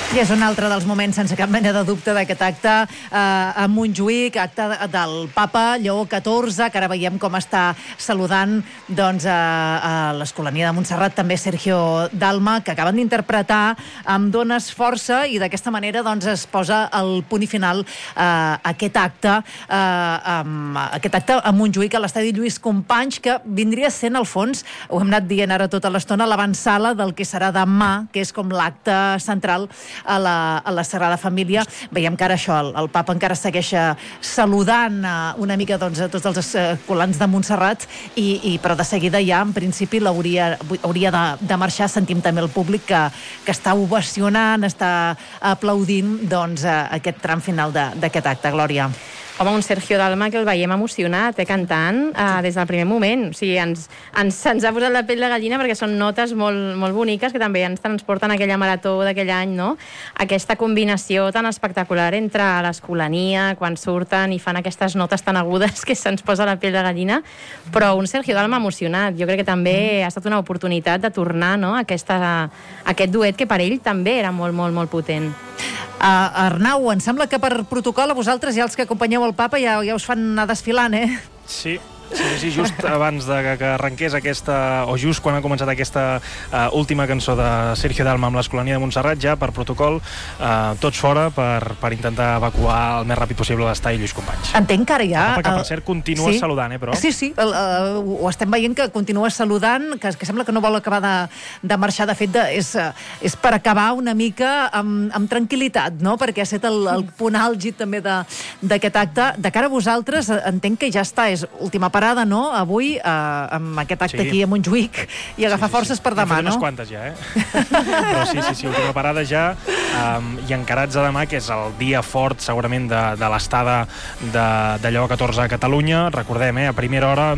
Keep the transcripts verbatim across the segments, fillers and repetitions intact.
I és un altre dels moments, sense cap mena de dubte, d'aquest acte eh, a Montjuïc, acte del papa Lleó catorze, que ara veiem com està saludant doncs, a, a l'Escolania de Montserrat, també Sergio Dalma, que acaben d'interpretar amb Dones Força, i d'aquesta manera doncs, es posa el punt i final a eh, aquest acte, eh, amb, aquest acte a Montjuïc, a l'estadi Lluís Companys, que vindria sent, al fons, ho hem anat dient ara tota l'estona, l'avantsala del que serà demà, que és com l'acte central a la, a la Sagrada Família. Veiem que ara això, el, el papa encara segueix saludant uh, una mica doncs, a tots els escolans de Montserrat, i, i, però de seguida ja, en principi, l'hauria hauria de, de marxar. Sentim també el públic que, que està ovacionant, està aplaudint doncs, uh, aquest tram final d'aquest acte. Glòria. Home, un Sergio Dalma que el veiem emocionat, eh, cantant eh, des del primer moment. O sigui, ens, ens, ens ha posat la pell de gallina perquè són notes molt, molt boniques que també ens transporten a aquella marató d'aquell any, no? Aquesta combinació tan espectacular entre l'Escolania, quan surten i fan aquestes notes tan agudes que se'ns posa la pell de gallina, però un Sergio Dalma emocionat. Jo crec que també ha estat una oportunitat de tornar, no?, a aquesta, a aquest duet que per ell també era molt, molt, molt potent. Uh, Arnau, em sembla que per protocol a vosaltres i els que acompanyeu el papa ja, ja us fan anar desfilant, eh? Sí. Sí, sí, just abans de que, que arrenqués aquesta, o just quan ha començat aquesta uh, última cançó de Sergio Dalma amb l'Escolania de Montserrat, ja per protocol, uh, tots fora per, per intentar evacuar el més ràpid possible l'estadi Lluís Companys. Entenc que ara ja... El papa, que per cert continua sí. saludant, eh, però... Sí, sí, el, uh, ho estem veient que continua saludant, que, que sembla que no vol acabar de, de marxar. De fet, de, és, és per acabar una mica amb, amb tranquil·litat, no?, perquè ha estat el, el punt àlgid també d'aquest acte. De cara a vosaltres, entenc que ja està, és última part parada, no?, avui, eh, amb aquest acte sí. aquí a Montjuïc, i agafar sí, sí, forces sí. per demà, no? Unes quantes ja, eh? Però sí, sí, sí, última parada ja, um, i encarats a demà, que és el dia fort, segurament, de, de l'estada de, de Lleó catorze a Catalunya. Recordem, eh, a primera hora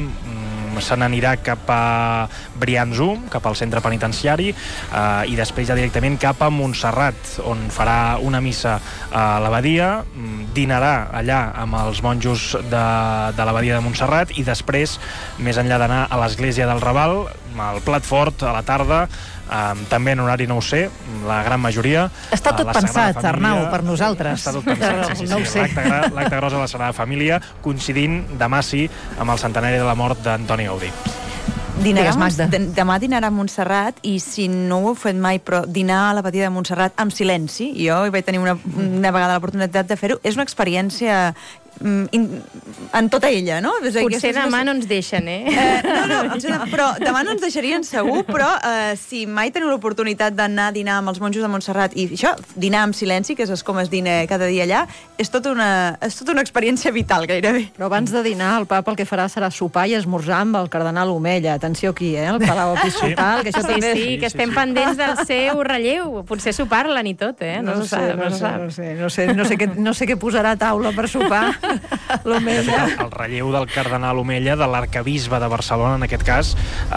se n'anirà cap a Brianço, cap al centre penitenciari, eh, i després ja directament cap a Montserrat, on farà una missa a l'abadia, dinarà allà amb els monjos de, de l'abadia de Montserrat, i després, més enllà d'anar a l'església del Raval, al plat fort, a la tarda, Um, també en horari no ho sé, la gran majoria. Està tot pensat, Arnau, per nosaltres. Està tot pensat, sí, sí, sí. No ho sé. L'acte gros de la Sagrada Família, coincidint demà sí amb el centenari de la mort d'Antoni Gaudí. Dinarà, demà dinarà a Montserrat, i si no ho heu fet mai, però dinar a l'abadia de Montserrat amb silenci, jo vaig tenir una, una vegada l'oportunitat de fer-ho, és una experiència In, en tota ella, no? Potser demà no ens deixen, eh? eh no, no, però demà no ens deixarien segur, però eh, si mai teniu l'oportunitat d'anar a dinar amb els monjos de Montserrat, i això, dinar amb silenci, que és com es dina cada dia allà, és tota una, és tota una experiència vital, gairebé. Però abans de dinar, el papa el que farà serà sopar i esmorzar amb el cardenal Omella. Atenció aquí, eh? El Palau Episcopal, sí. que això sí, també... Sí, sí, que estem sí, sí. pendents del seu relleu. Potser s'ho-parlen i tot, eh? No, no, no, sé, sap, no, no, sé, no sé, no sé, no sé, què, no sé què posarà a taula per sopar. El, el relleu del cardenal Omella, de l'arcabisbe de Barcelona, en aquest cas,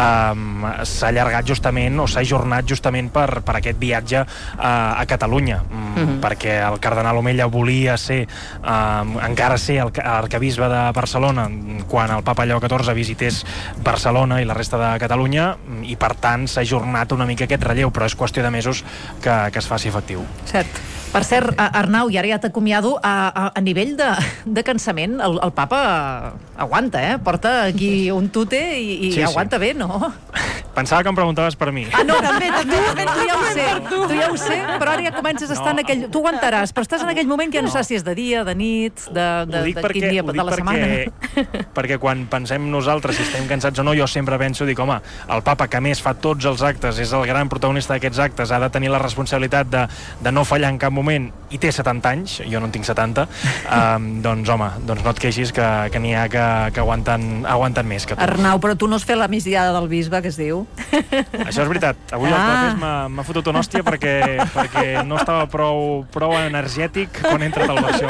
um, s'ha allargat justament, o s'ha ajornat justament per, per aquest viatge uh, a Catalunya, um, mm-hmm. perquè el cardenal Omella volia ser, um, encara ser l'arcabisbe de Barcelona quan el papa Lleó catorze visités Barcelona i la resta de Catalunya, i per tant s'ha ajornat una mica aquest relleu, però és qüestió de mesos que, que es faci efectiu. Cert. Per cert, Arnau, i ara ja t'acomiado, a, a, a nivell de, de cansament, el, el papa aguanta, eh? Porta aquí un tute i, i sí, aguanta sí. bé, no? Pensava que em preguntaves per mi. Ah, no, també, també, també, tu ja ho sé, tu. tu ja ho sé, però ara ja comences a estar no, en aquell... Tu aguantaràs, però estàs en aquell moment que ja no, no saps si és de dia, de nit, de, de, de perquè, quin dia de la perquè, setmana. Perquè quan pensem nosaltres si estem cansats o no, jo sempre penso, dic, home, el papa que més fa tots els actes, és el gran protagonista d'aquests actes, ha de tenir la responsabilitat de, de no fallar en cap moment, i té setanta anys, jo no en tinc setanta, um, doncs home, doncs no et queixis que, que n'hi ha que, que aguanten, aguanten més que tu. Arnau, però tu no has fet la migdiada del bisbe, que es diu? Això és veritat. Avui ah. el Clapés m'ha fotut una hòstia perquè, perquè no estava prou, prou energètic quan he entrat al versió.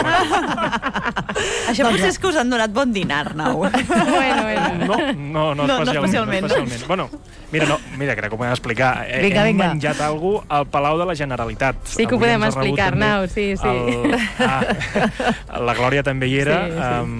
Això potser és que us han donat bon dinar, Arnau. Bueno, bueno. No, no, no, no, especialment, no especialment. No especialment. Bueno, mira, no, mira, crec que ho podem explicar. Vinga, Hem vinga. menjat alguna cosa al Palau de la Generalitat. Sí que ho podem explicar, Arnau, sí, sí. El, ah, la Glòria també hi era. Sí, sí. Um,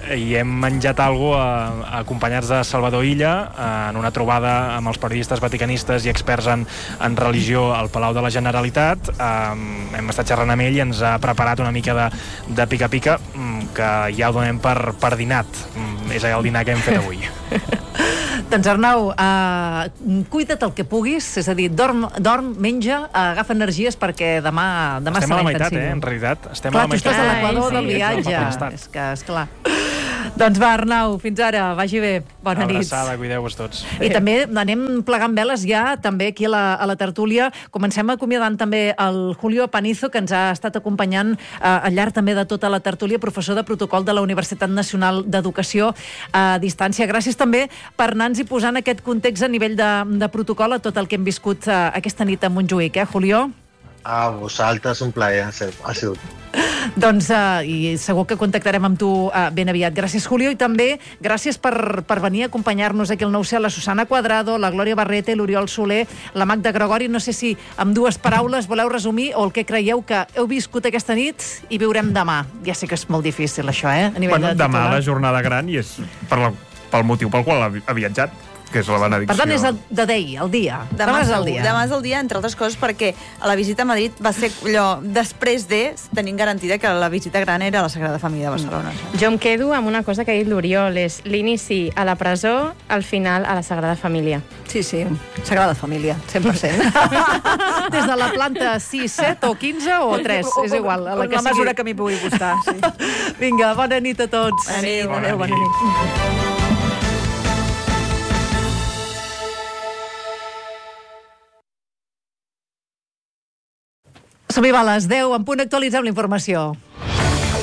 i hem menjat alguna cosa acompanyats de Salvador Illa en una trobada amb els periodistes vaticanistes i experts en, en religió al Palau de la Generalitat. Um, hem estat xerrant amb ell i ens ha preparat una mica de, de pica-pica que ja ho donem per, per dinat. És el dinar que hem fet avui. Doncs Arnau, uh, cuida't el que puguis, és a dir, dorm, dorm menja, uh, agafa energies perquè demà, demà estem serà a la meitat, intensiu. eh, en realitat. Estem clar, a la meitat. tu estàs a l'equador sí. del viatge. És que, esclar. Doncs va, Arnau, fins ara, vagi bé. Bona nit. Abraçada, cuideu-vos tots. I també anem plegant veles ja, també aquí a la, a la tertúlia. Comencem acomiadant també el Julio Panizo, que ens ha estat acompanyant eh, al llarg també de tota la tertúlia, professor de protocol de la Universitat Nacional d'Educació a distància. Gràcies també per anar-nos i posant aquest context a nivell de, de protocol a tot el que hem viscut eh, aquesta nit a Montjuïc, eh, Julio? A vosaltres, un plaer ha sigut. Doncs, uh, i segur que contactarem amb tu uh, ben aviat. Gràcies, Julio, i també gràcies per, per venir a acompanyar-nos aquí al nou C, la Susana Cuadrado, la Glòria Barrete, l'Oriol Soler, la Magda Gregori. No sé si amb dues paraules voleu resumir o el que creieu que heu viscut aquesta nit i viurem demà. Ja sé que és molt difícil, això, eh? A nivell bueno, de demà titular. la jornada gran i és per la, pel motiu pel qual ha, ha viatjat, que és la benedicció. Per tant, és el de day, el dia. Demà és el dia. Demà és el dia, entre altres coses, perquè la visita a Madrid va ser allò després de tenint garantida que la visita gran era a la Sagrada Família de Barcelona. Mm. Jo em quedo amb una cosa que ha dit l'Oriol, és l'inici a la presó, al final a la Sagrada Família. Sí, sí, Sagrada Família, cent per cent. Des de la planta sis, set o quinze o tres, és igual. A la, que la mesura sigui. que m'hi pugui costar, sí. Vinga, bona nit a tots. Bona nit, Bona adéu, bona nit. nit. Som-hi, va a les deu, en punt actualitzem la informació.